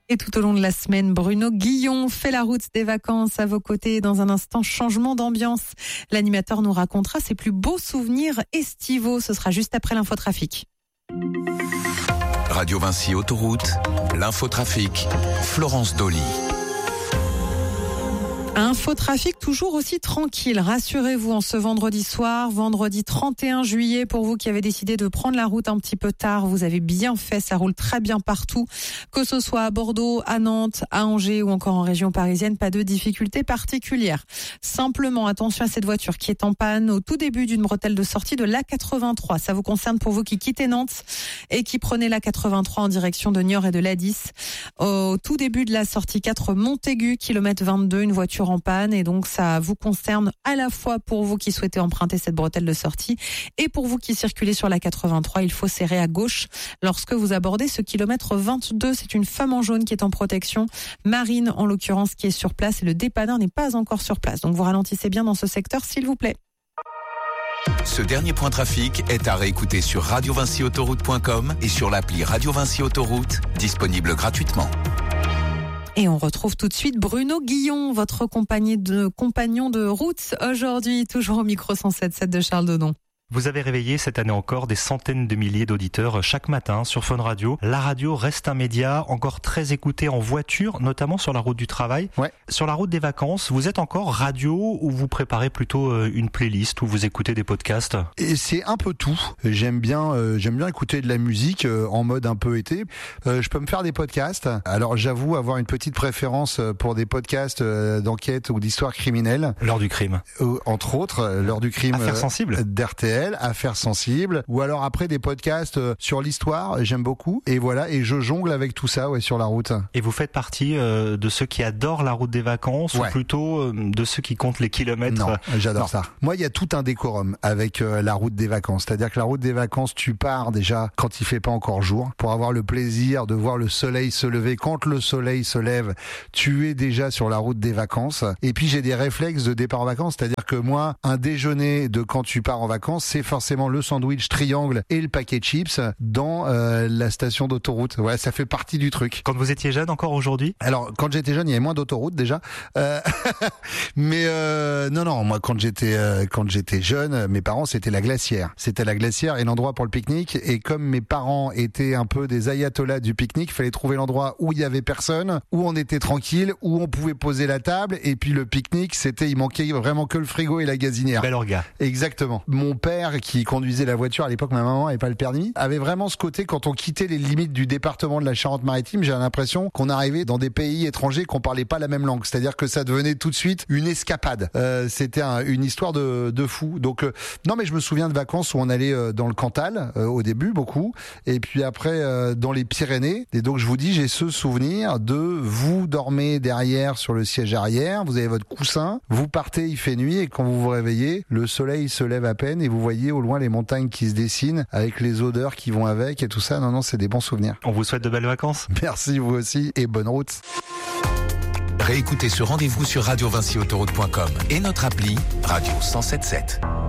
Et tout au long de la semaine, Bruno Guillon fait la route des vacances à vos côtés. Dans un instant, changement d'ambiance. L'animateur nous racontera ses plus beaux souvenirs estivaux. Ce sera juste après l'infotrafic. Radio Vinci Autoroute, l'infotrafic, Florence Dolly. Infotrafic toujours aussi tranquille, rassurez-vous, en ce vendredi soir, vendredi 31 juillet, pour vous qui avez décidé de prendre la route un petit peu tard, vous avez bien fait, ça roule très bien partout, que ce soit à Bordeaux, à Nantes, à Angers ou encore en région parisienne, pas de difficultés particulières. Simplement, attention à cette voiture qui est en panne au tout début d'une bretelle de sortie de l'A83. Ça vous concerne pour vous qui quittez Nantes et qui prenez l'A83 en direction de Niort et de l'A10. Au tout début de la sortie 4 Montaigu, kilomètre 22, une voiture en panne, et donc ça vous concerne à la fois pour vous qui souhaitez emprunter cette bretelle de sortie et pour vous qui circulez sur la 83. Il faut serrer à gauche lorsque vous abordez ce kilomètre 22. C'est une femme en jaune qui est en protection, Marine en l'occurrence, qui est sur place, et le dépanneur n'est pas encore sur place. Donc vous ralentissez bien dans ce secteur s'il vous plaît. Ce dernier point trafic est à réécouter sur radiovinciautoroute.com et sur l'appli Radio Vinci Autoroute, disponible gratuitement. Et on retrouve tout de suite Bruno Guillon, votre compagnon de route aujourd'hui, toujours au micro 107.7 de Charles Dodon. Vous avez réveillé cette année encore des centaines de milliers d'auditeurs chaque matin sur Fun Radio. La radio reste un média encore très écouté en voiture, notamment sur la route du travail. Ouais. Sur la route des vacances, vous êtes encore radio ou vous préparez plutôt une playlist ou vous écoutez des podcasts? Et c'est un peu tout. J'aime bien écouter de la musique en mode un peu été. Je peux me faire des podcasts. Alors j'avoue avoir une petite préférence pour des podcasts d'enquête ou d'histoire criminelle. L'heure du crime. Entre autres, l'heure du crime. Affaires sensibles. d'RTL. Affaires sensibles, ou alors après des podcasts sur l'histoire, j'aime beaucoup, et voilà, et je jongle avec tout ça, sur la route. Et vous faites partie de ceux qui adorent la route des vacances, ou plutôt de ceux qui comptent les kilomètres? Non, j'adore ça. Moi, il y a tout un décorum avec la route des vacances, c'est-à-dire que la route des vacances, tu pars déjà quand il fait pas encore jour, pour avoir le plaisir de voir le soleil se lever. Quand le soleil se lève, tu es déjà sur la route des vacances. Et puis j'ai des réflexes de départ en vacances, c'est-à-dire que moi, un déjeuner de quand tu pars en vacances, c'est forcément le sandwich triangle et le paquet de chips dans la station d'autoroute. Ouais, ça fait partie du truc. Quand vous étiez jeune, encore aujourd'hui? Alors, quand j'étais jeune, il y avait moins d'autoroutes déjà. Mais non, moi quand j'étais jeune, mes parents c'était la Glacière. C'était la Glacière et l'endroit pour le pique-nique. Et comme mes parents étaient un peu des ayatollahs du pique-nique, il fallait trouver l'endroit où il y avait personne, où on était tranquille, où on pouvait poser la table. Et puis le pique-nique, il manquait vraiment que le frigo et la gazinière. Bel orga. Exactement. Mon père qui conduisait la voiture à l'époque, ma maman n'avait pas le permis, avait vraiment ce côté, quand on quittait les limites du département de la Charente-Maritime, j'ai l'impression qu'on arrivait dans des pays étrangers qu'on parlait pas la même langue, c'est-à-dire que ça devenait tout de suite une escapade. C'était une histoire de fou. Donc non, mais je me souviens de vacances où on allait dans le Cantal au début beaucoup, et puis après dans les Pyrénées. Et donc je vous dis, j'ai ce souvenir de vous dormez derrière sur le siège arrière, vous avez votre coussin, vous partez, il fait nuit, et quand vous vous réveillez, le soleil se lève à peine et vous voyez au loin les montagnes qui se dessinent avec les odeurs qui vont avec et tout ça. Non, c'est des bons souvenirs. On vous souhaite de belles vacances. Merci, vous aussi, et bonne route. Réécoutez ce rendez-vous sur radiovinciautoroute.com et notre appli Radio 107.7.